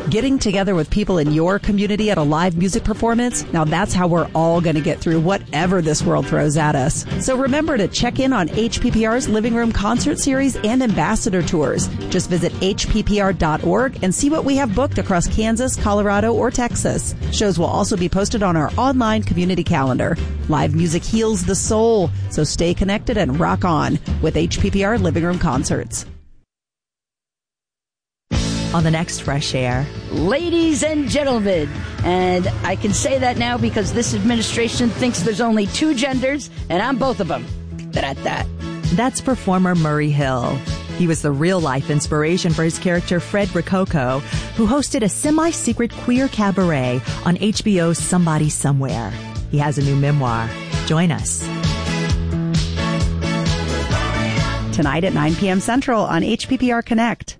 Getting together with people in your community at a live music performance, now that's how we're all going to get through whatever this world throws at us. So remember to check in on HPPR's Living Room Concert Series and Ambassador Tours. Just visit hppr.org and see what we have booked across Kansas, Colorado, or Texas. Shows will also be posted on our online community calendar. Live music heals the soul, so stay connected and rock on with HPPR Living Room Concerts. On the next Fresh Air. Ladies and gentlemen, and I can say that now because this administration thinks there's only two genders, and I'm both of them. That. That's performer Murray Hill. He was the real-life inspiration for his character Fred Rococo, who hosted a semi-secret queer cabaret on HBO's Somebody Somewhere. He has a new memoir. Join us. Tonight at 9 p.m. Central on HPPR Connect.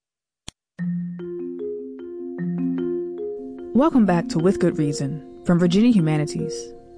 Welcome back to With Good Reason from Virginia Humanities.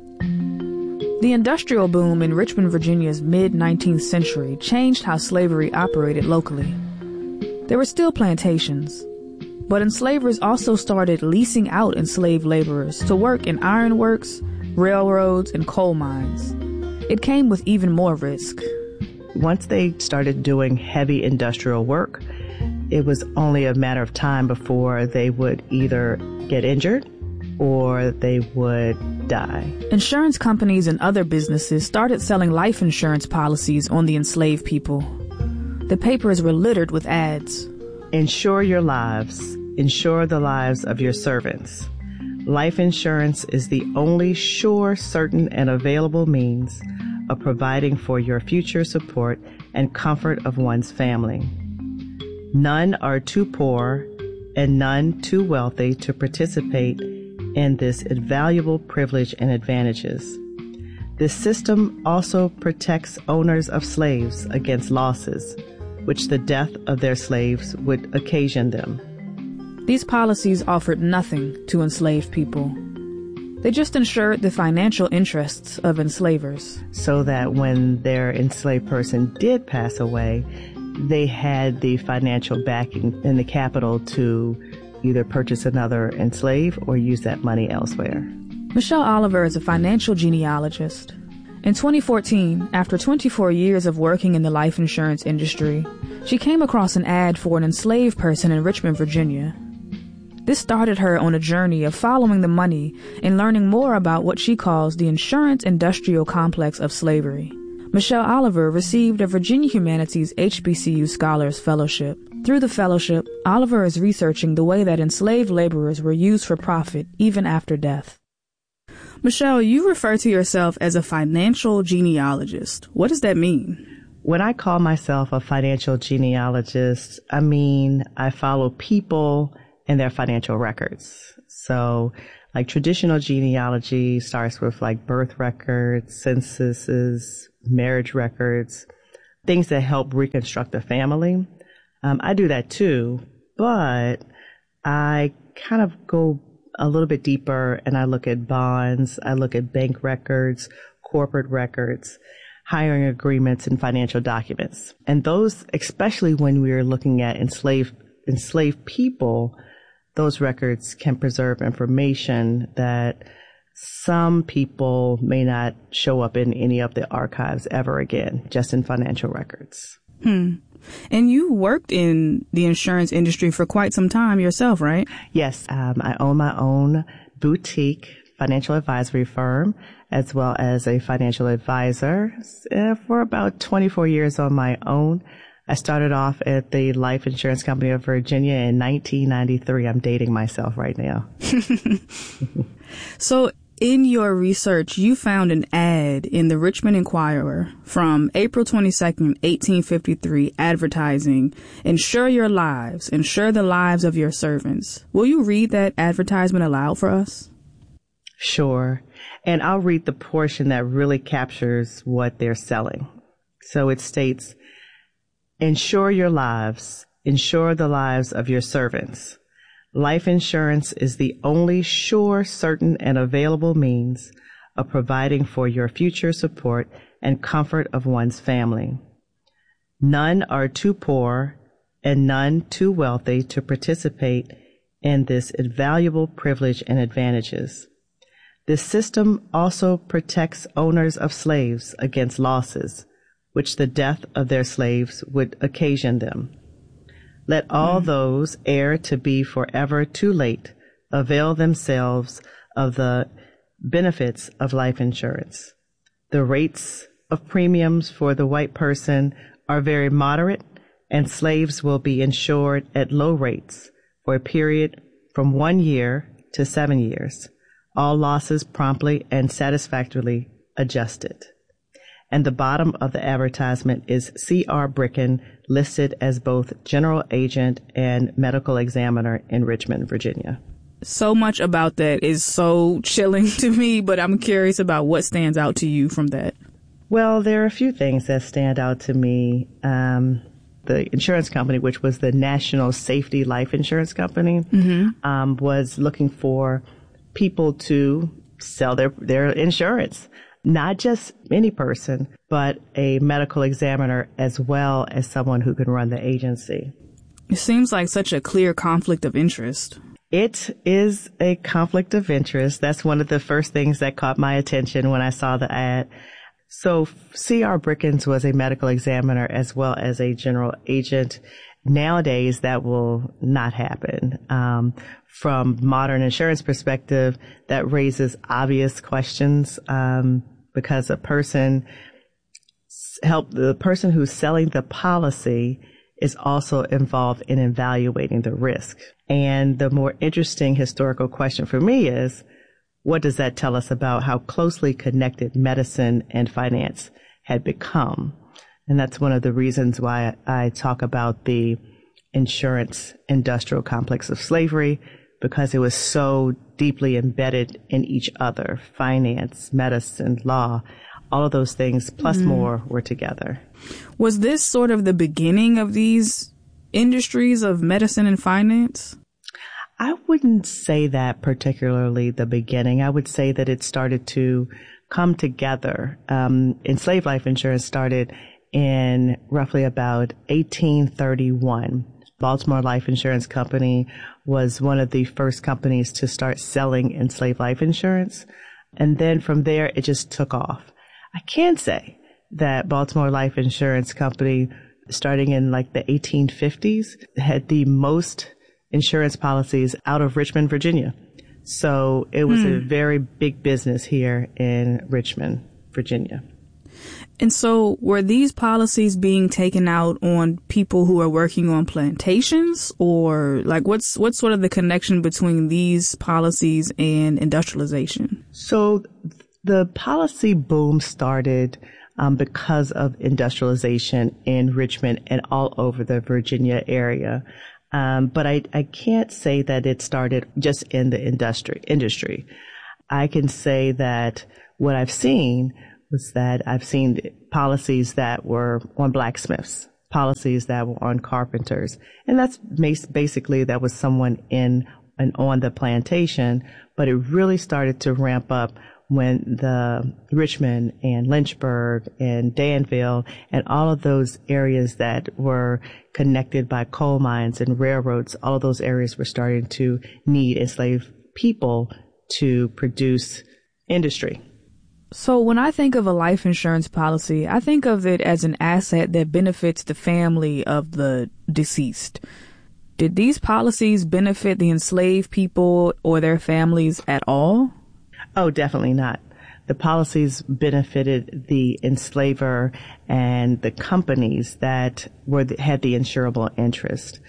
The industrial boom in Richmond, Virginia's mid-19th century changed how slavery operated locally. There were still plantations, but enslavers also started leasing out enslaved laborers to work in ironworks, railroads, and coal mines. It came with even more risk. Once they started doing heavy industrial work, it was only a matter of time before they would either get injured or they would die. Insurance companies and other businesses started selling life insurance policies on the enslaved people. The papers were littered with ads. Insure your lives. Insure the lives of your servants. Life insurance is the only sure, certain, and available means of providing for your future support and comfort of one's family. None are too poor and none too wealthy to participate in this invaluable privilege and advantages. This system also protects owners of slaves against losses, which the death of their slaves would occasion them. These policies offered nothing to enslaved people. They just ensured the financial interests of enslavers. So that when their enslaved person did pass away, they had the financial backing and the capital to either purchase another enslaved or use that money elsewhere. Michelle Oliver is a financial genealogist. In 2014, after 24 years of working in the life insurance industry, she came across an ad for an enslaved person in Richmond, Virginia. This started her on a journey of following the money and learning more about what she calls the insurance industrial complex of slavery. Michelle Oliver received a Virginia Humanities HBCU Scholars Fellowship. Through the fellowship, Oliver is researching the way that enslaved laborers were used for profit even after death. Michelle, you refer to yourself as a financial genealogist. What does that mean? When I call myself a financial genealogist, I mean I follow people and their financial records. So like traditional genealogy starts with like birth records, censuses, marriage records, things that help reconstruct a family. I do that too, but I kind of go a little bit deeper and I look at bonds, I look at bank records, corporate records, hiring agreements, and financial documents. And those, especially when we're looking at enslaved people, those records can preserve information that some people may not show up in any of the archives ever again, just in financial records. And you worked in the insurance industry for quite some time yourself, right? Yes. I own my own boutique financial advisory firm as well as a financial advisor for about 24 years on my own. I started off at the Life Insurance Company of Virginia in 1993. I'm dating myself right now. So in your research, you found an ad in the Richmond Enquirer from April 22nd, 1853, advertising, "Insure your lives, insure the lives of your servants." Will you read that advertisement aloud for us? Sure. And I'll read the portion that really captures what they're selling. So it states, "Insure your lives, insure the lives of your servants. Life insurance is the only sure, certain, and available means of providing for your future support and comfort of one's family. None are too poor and none too wealthy to participate in this invaluable privilege and advantages. This system also protects owners of slaves against losses, which the death of their slaves would occasion them. Let all those ere to be forever too late avail themselves of the benefits of life insurance. The rates of premiums for the white person are very moderate, and slaves will be insured at low rates for a period from 1 year to 7 years. All losses promptly and satisfactorily adjusted. And the bottom of the advertisement is C.R. Bricken, listed as both general agent and medical examiner in Richmond, Virginia. So much about that is so chilling to me, but I'm curious about what stands out to you from that. Well, there are a few things that stand out to me. The insurance company, which was the National Safety Life Insurance Company, was looking for people to sell their insurance. Not just any person, but a medical examiner as well as someone who can run the agency. It seems like such a clear conflict of interest. It is a conflict of interest. That's one of the first things that caught my attention when I saw the ad. So C.R. Brickens was a medical examiner as well as a general agent. Nowadays, that will not happen. From modern insurance perspective, that raises obvious questions because the person who's selling the policy is also involved in evaluating the risk. And the more interesting historical question for me is, what does that tell us about how closely connected medicine and finance had become? And that's one of the reasons why I talk about the insurance industrial complex of slavery, because it was so deeply embedded in each other. Finance, medicine, law, all of those things plus more were together. Was this sort of the beginning of these industries of medicine and finance? I wouldn't say that particularly the beginning. I would say that it started to come together. Enslaved life insurance started in roughly about 1831. Baltimore Life Insurance Company was one of the first companies to start selling enslaved life insurance. And then from there, it just took off. I can say that Baltimore Life Insurance Company, starting in like the 1850s, had the most insurance policies out of Richmond, Virginia. So it was a very big business here in Richmond, Virginia. And so were these policies being taken out on people who are working on plantations, or like what's sort of the connection between these policies and industrialization? So the policy boom started because of industrialization in Richmond and all over the Virginia area. But I can't say that it started just in the industry. I can say that what I've seen was that I've seen policies that were on blacksmiths, policies that were on carpenters. And that's basically that was someone in and on the plantation. But it really started to ramp up when the Richmond and Lynchburg and Danville and all of those areas that were connected by coal mines and railroads, all of those areas were starting to need enslaved people to produce industry. So when I think of a life insurance policy, I think of it as an asset that benefits the family of the deceased. Did these policies benefit the enslaved people or their families at all? Oh, definitely not. The policies benefited the enslaver and the companies that had the insurable interest.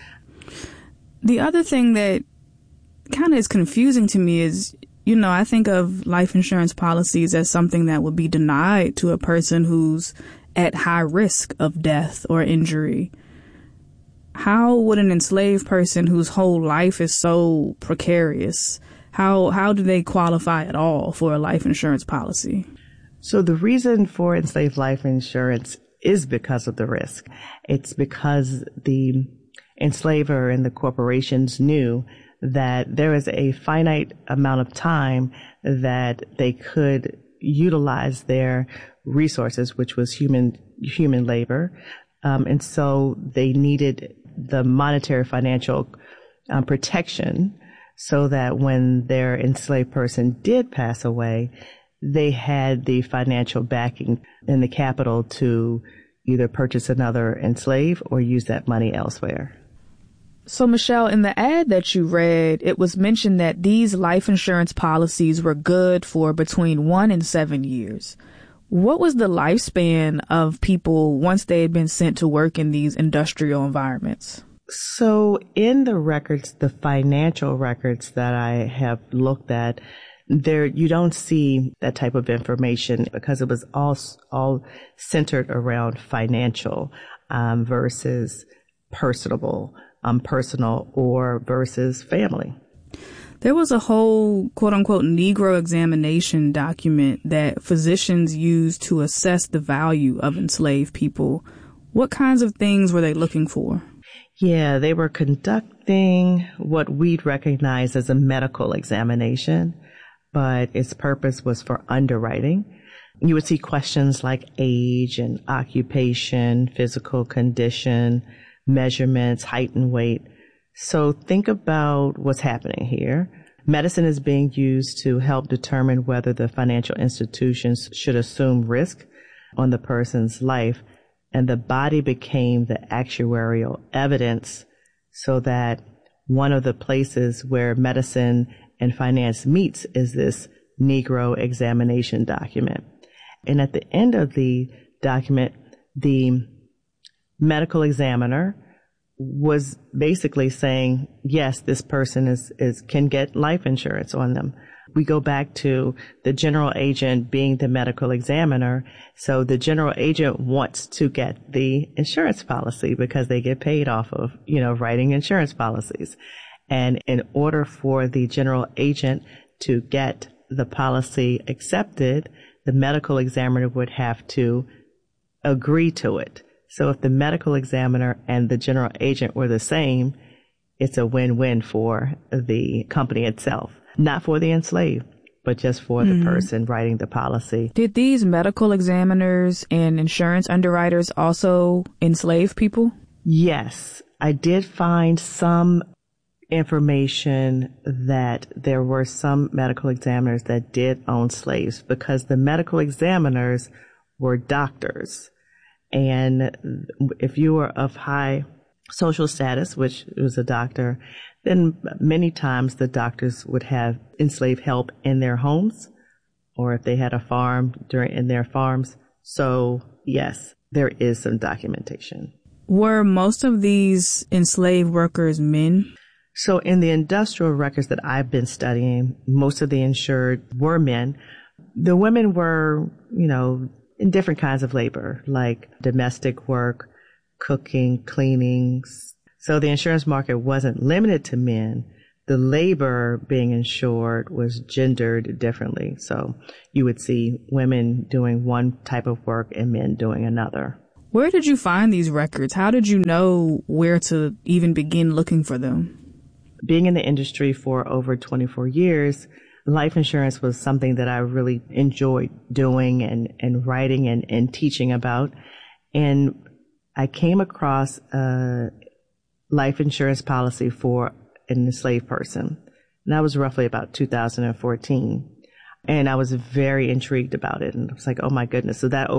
The other thing that kind of is confusing to me is, I think of life insurance policies as something that would be denied to a person who's at high risk of death or injury. How would an enslaved person whose whole life is so precarious, how do they qualify at all for a life insurance policy? So the reason for enslaved life insurance is because of the risk. It's because the enslaver and the corporations knew that there is a finite amount of time that they could utilize their resources, which was human labor. And so they needed the monetary financial protection so that when their enslaved person did pass away, they had the financial backing and the capital to either purchase another enslaved or use that money elsewhere. So, Michelle, in the ad that you read, it was mentioned that these life insurance policies were good for between 1 and 7 years. What was the lifespan of people once they had been sent to work in these industrial environments? So in the records, the financial records that I have looked at, there you don't see that type of information because it was all centered around financial versus personal or versus family. There was a whole quote-unquote Negro examination document that physicians used to assess the value of enslaved people. What kinds of things were they looking for? Yeah, they were conducting what we'd recognize as a medical examination, but its purpose was for underwriting. You would see questions like age and occupation, physical condition, measurements, height and weight. So think about what's happening here. Medicine is being used to help determine whether the financial institutions should assume risk on the person's life, and the body became the actuarial evidence so that one of the places where medicine and finance meets is this Negro examination document. And at the end of the document, the medical examiner was basically saying, yes, this person can get life insurance on them. We go back to the general agent being the medical examiner. So the general agent wants to get the insurance policy because they get paid off of, writing insurance policies. And in order for the general agent to get the policy accepted, the medical examiner would have to agree to it. So if the medical examiner and the general agent were the same, it's a win-win for the company itself. Not for the enslaved, but just for the person writing the policy. Did these medical examiners and insurance underwriters also enslave people? Yes, I did find some information that there were some medical examiners that did own slaves because the medical examiners were doctors. And if you were of high social status, which was a doctor, then many times the doctors would have enslaved help in their homes, or if they had a farm in their farms. So yes, there is some documentation. Were most of these enslaved workers men? So in the industrial records that I've been studying, most of the insured were men. The women were, in different kinds of labor, like domestic work, cooking, cleaning. So the insurance market wasn't limited to men. The labor being insured was gendered differently. So you would see women doing one type of work and men doing another. Where did you find these records? How did you know where to even begin looking for them? Being in the industry for over 24 years, life insurance was something that I really enjoyed doing and writing and teaching about. And I came across a life insurance policy for an enslaved person. And that was roughly about 2014. And I was very intrigued about it. And I was like, oh my goodness. So that